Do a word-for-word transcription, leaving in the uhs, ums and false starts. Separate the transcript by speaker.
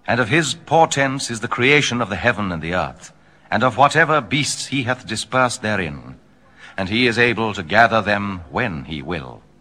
Speaker 1: And of his portents is the creation of the heaven and the earth, and of whatever beasts he hath dispersed therein. And he is able to gather them when he will.